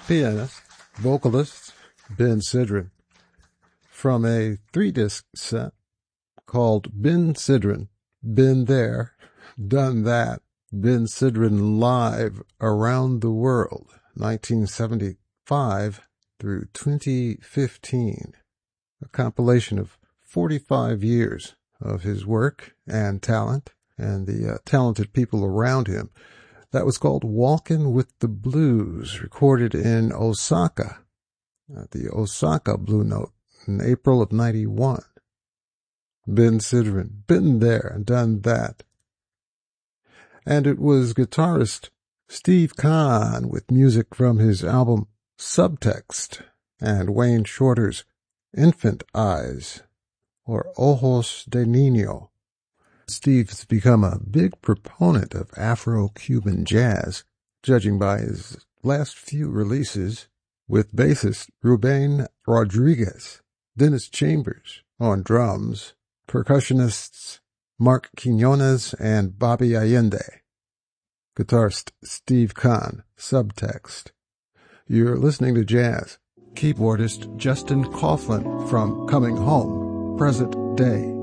pianist, vocalist, Ben Sidran, from a 3-disc set called Ben Sidran, Been There, Done That, Ben Sidran Live Around the World, 1975 through 2015, a compilation of 45 years of his work and talent and the talented people around him. That was called Walkin' with the Blues, recorded in Osaka, at the Osaka Blue Note in April of 91. Ben Sidran, been there, done that. And it was guitarist Steve Kahn with music from his album Subtext and Wayne Shorter's Infant Eyes, or Ojos de Niño. Steve's become a big proponent of Afro-Cuban jazz, judging by his last few releases, with bassist Ruben Rodriguez, Dennis Chambers on drums, percussionists Mark Quinones and Bobby Allende, guitarist Steve Kahn, Subtext. You're listening to jazz. Keyboardist Justin Coughlin from Coming Home, present day.